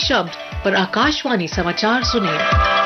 शब्द पर आकाशवाणी समाचार सुनिए।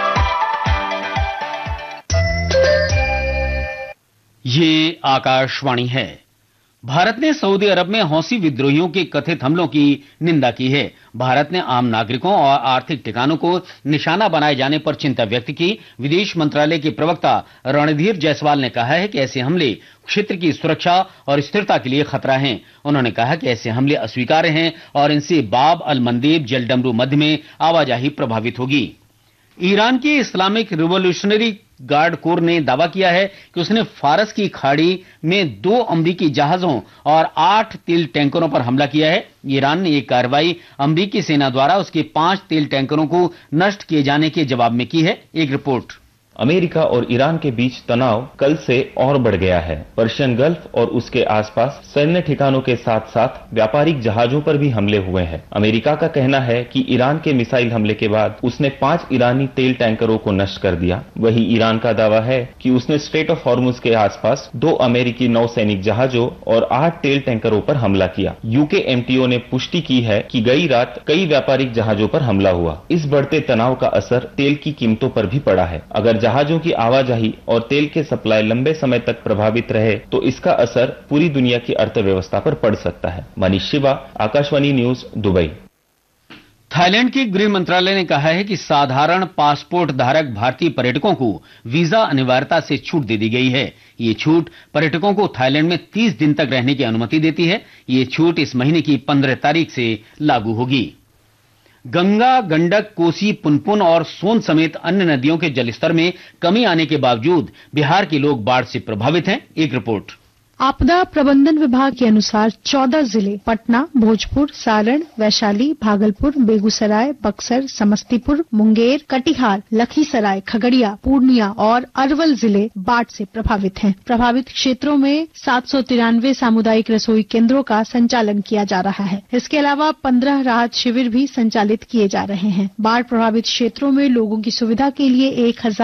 ये आकाशवाणी है। भारत ने सऊदी अरब में हौसी विद्रोहियों के कथित हमलों की निंदा की है। भारत ने आम नागरिकों और आर्थिक ठिकानों को निशाना बनाए जाने पर चिंता व्यक्त की। विदेश मंत्रालय के प्रवक्ता रणधीर जायसवाल ने कहा है कि ऐसे हमले क्षेत्र की सुरक्षा और स्थिरता के लिए खतरा हैं। उन्होंने कहा कि ऐसे हमले अस्वीकार्य हैं और इनसे बाब अल मंदेब जलडमरू मध्य में आवाजाही प्रभावित होगी। ईरान की इस्लामिक रिवॉल्यूशनरी गार्ड कोर ने दावा किया है कि उसने फारस की खाड़ी में 2 अमरीकी जहाजों और 8 तेल टैंकरों पर हमला किया है। ईरान ने यह कार्रवाई अमरीकी सेना द्वारा उसके 5 तेल टैंकरों को नष्ट किए जाने के जवाब में की है। एक रिपोर्ट। अमेरिका और ईरान के बीच तनाव कल से और बढ़ गया है। पर्शियन गल्फ और उसके आसपास सैन्य ठिकानों के साथ साथ व्यापारिक जहाजों पर भी हमले हुए हैं। अमेरिका का कहना है कि ईरान के मिसाइल हमले के बाद उसने 5 ईरानी तेल टैंकरों को नष्ट कर दिया। वहीं ईरान का दावा है कि उसने स्ट्रेट ऑफ हॉर्मुज के आसपास 2 अमेरिकी नौसैनिक जहाजों और 8 तेल टैंकरों पर हमला किया। यूके एमटीओ ने पुष्टि की है कि गई रात कई व्यापारिक जहाजों पर हमला हुआ। इस बढ़ते तनाव का असर तेल की कीमतों पर भी पड़ा है। अगर जहाजों की आवाजाही और तेल के सप्लाई लंबे समय तक प्रभावित रहे तो इसका असर पूरी दुनिया की अर्थव्यवस्था पर पड़ सकता है। Manish Shiva, Akashvani news, Dubai. Thailand के गृह मंत्रालय ने कहा है कि साधारण पासपोर्ट धारक भारतीय पर्यटकों को वीजा अनिवार्यता से छूट दे दी गई है। ये छूट पर्यटकों को थाईलैंड में 30 दिन तक रहने की अनुमति देती है। ये छूट इस महीने की 15 तारीख से लागू होगी। गंगा, गंडक, कोसी, पुनपुन और सोन समेत अन्य नदियों के जलस्तर में कमी आने के बावजूद बिहार के लोग बाढ़ से प्रभावित हैं। एक रिपोर्ट। आपदा प्रबंधन विभाग के अनुसार 14 जिले पटना, भोजपुर, सारण, वैशाली, भागलपुर, बेगूसराय, बक्सर, समस्तीपुर, मुंगेर, कटिहार, लखीसराय, खगड़िया, पूर्णिया और अरवल जिले बाढ़ से प्रभावित हैं। प्रभावित क्षेत्रों में 793 सामुदायिक रसोई केंद्रों का संचालन किया जा रहा है। इसके अलावा 15 राहत शिविर भी संचालित किए जा रहे हैं। बाढ़ प्रभावित क्षेत्रों में लोगों की सुविधा के लिए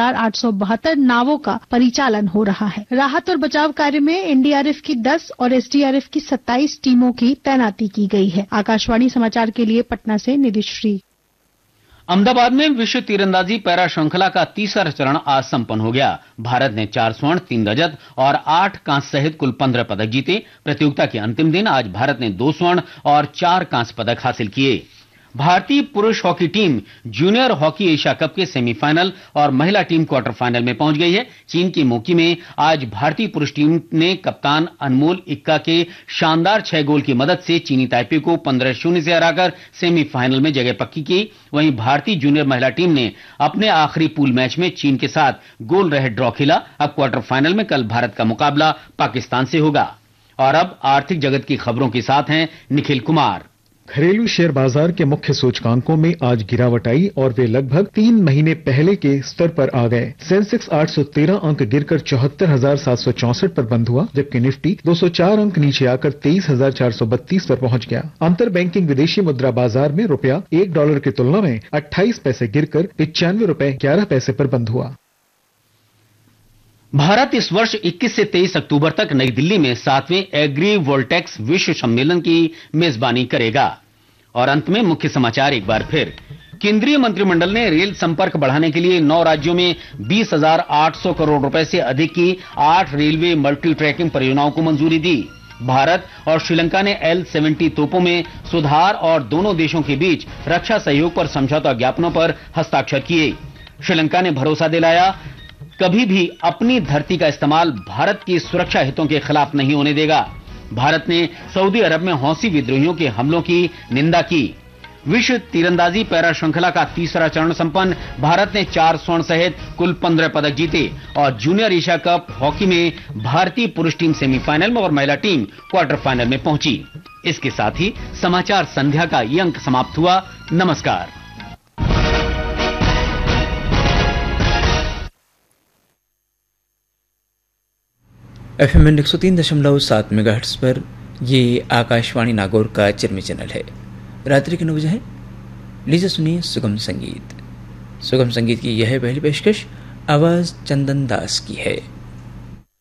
1872 नावों का परिचालन हो रहा है। राहत और बचाव कार्य में एनडीआरएफ की 10 और एसडीआरएफ की 27 टीमों की तैनाती की गई है। आकाशवाणी समाचार के लिए पटना से निधिश्री। अहमदाबाद में विश्व तीरंदाजी पैरा श्रृंखला का तीसरा चरण आज संपन्न हो गया। भारत ने 4 स्वर्ण, 3 रजत और 8 कांस्य सहित कुल 15 पदक जीते। प्रतियोगिता के अंतिम दिन आज भारत ने 2 स्वर्ण और 4 कांस्य पदक हासिल किए। भारतीय पुरुष hockey team junior hockey Asia cup के सेमीफाइनल और महिला टीम क्वार्टर फाइनल में पहुंच गई है। चीन की मोकी में आज भारतीय पुरुष टीम ने कप्तान अनमोल इक्का के शानदार 6 गोल की मदद से चीनी ताइपे को 15-0 से हराकर सेमीफाइनल में जगह पक्की की। वहीं भारतीय जूनियर महिला टीम ने अपने आखिरी पूल मैच में चीन के साथ गोल रहित ड्रॉ खेला। अब क्वार्टर फाइनल में कल भारत का मुकाबला पाकिस्तान से होगा। और अब आर्थिक जगत की खबरों के साथ हैं निखिल कुमार। घरेलू शेयर बाजार के मुख्य सूचकांकों में आज गिरावट आई और वे लगभग 3 महीने पहले के स्तर पर आ गए। सेंसेक्स 813 अंक गिरकर 74,764 पर बंद हुआ, जबकि निफ्टी 204 अंक नीचे आकर 23,432 पर पहुंच गया। अंतर बैंकिंग विदेशी मुद्रा बाजार में रुपया $1 की तुलना में 28 पैसे गिरकर 95 रुपए 11 पैसे पर बंद हुआ। भारत इस वर्ष 21 से 23 अक्टूबर तक नई दिल्ली में 7वें एग्री वोल्टेक्स विश्व सम्मेलन की मेजबानी करेगा। और अंत में मुख्य समाचार एक बार फिर। केंद्रीय मंत्रिमंडल ने रेल संपर्क बढ़ाने के लिए 9 राज्यों में 20,800 करोड़ रुपए से अधिक की 8 रेलवे मल्टी ट्रैकिंग परियोजनाओं को मंजूरी दी। भारत और श्रीलंका ने L-70 तोपों में सुधार और दोनों देशों के बीच रक्षा सहयोग पर समझौता ज्ञापनों पर हस्ताक्षर किए। श्रीलंका ने भरोसा दिलाया कभी भी अपनी धरती का इस्तेमाल भारत की सुरक्षा हितों के खिलाफ नहीं होने देगा। भारत ने सऊदी अरब में हौसी विद्रोहियों के हमलों की निंदा की। विश्व तीरंदाजी पैरा श्रृंखला का तीसरा चरण संपन्न। भारत ने 4 स्वर्ण सहित कुल 15 पदक जीते। और जूनियर एशिया कप हॉकी में भारतीय पुरुष टीम सेमीफाइनल में और महिला टीम क्वार्टर फाइनल में पहुंची। इसके साथ ही समाचार संध्या का ये अंक समाप्त हुआ। नमस्कार। FM 103.7 मेगाहर्ट्ज पर ये आकाशवाणी नागौर का चिरमी चैनल है। रात्रि के 9 बजे है। लीजिए सुनिए सुगम संगीत। सुगम संगीत की यह पहली पेशकश आवाज चंदन दास की है।